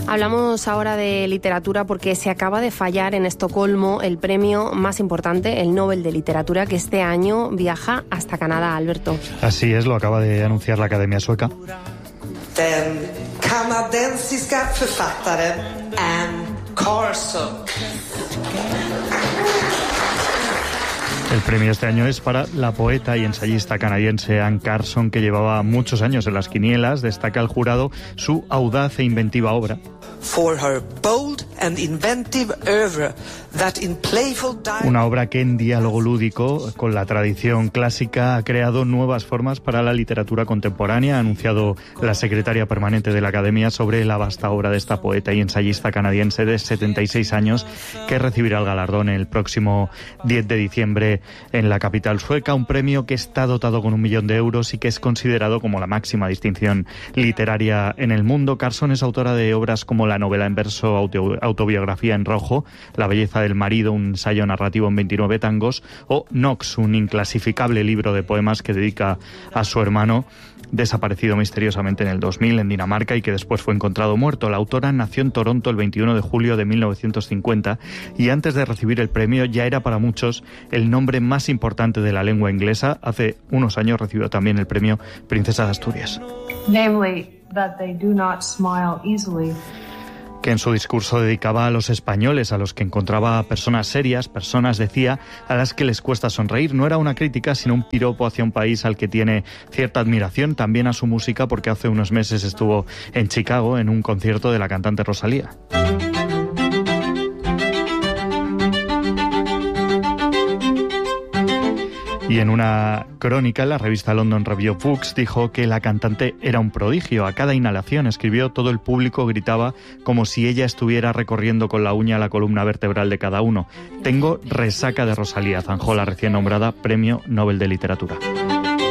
Hablamos ahora de literatura porque se acaba de fallar en Estocolmo el premio más importante, el Nobel de Literatura, que este año viaja hasta Canadá, Alberto. Así es, lo acaba de anunciar la Academia Sueca. Den kanadensiska författaren Anne Carson. El premio este año es para la poeta y ensayista canadiense Anne Carson, que llevaba muchos años en las quinielas. Destaca el jurado su audaz e inventiva obra. Una obra que en diálogo lúdico con la tradición clásica ha creado nuevas formas para la literatura contemporánea. Ha anunciado la secretaria permanente de la Academia sobre la vasta obra de esta poeta y ensayista canadiense de 76 años, que recibirá el galardón el próximo 10 de diciembre en la capital sueca. Un premio que está dotado con 1 millón de euros y que es considerado como la máxima distinción literaria en el mundo. Carson es autora de obras como la novela en verso Autobiografía en rojo, La belleza del marido, un ensayo narrativo en 29 tangos, o Nox, un inclasificable libro de poemas que dedica a su hermano, desaparecido misteriosamente en el 2000 en Dinamarca y que después fue encontrado muerto. La autora nació en Toronto el 21 de julio de 1950 y antes de recibir el premio ya era para muchos el nombre más importante de la lengua inglesa. Hace unos años recibió también el premio Princesa de Asturias. Namely, that they do not smile easily. Que en su discurso dedicaba a los españoles, a los que encontraba personas serias, personas, decía, a las que les cuesta sonreír. No era una crítica, sino un piropo hacia un país al que tiene cierta admiración, también a su música, porque hace unos meses estuvo en Chicago en un concierto de la cantante Rosalía. Y en una crónica en la revista London Review of Books dijo que la cantante era un prodigio. A cada inhalación, escribió, todo el público gritaba como si ella estuviera recorriendo con la uña la columna vertebral de cada uno. Tengo resaca de Rosalía, zanjó la recién nombrada Premio Nobel de Literatura.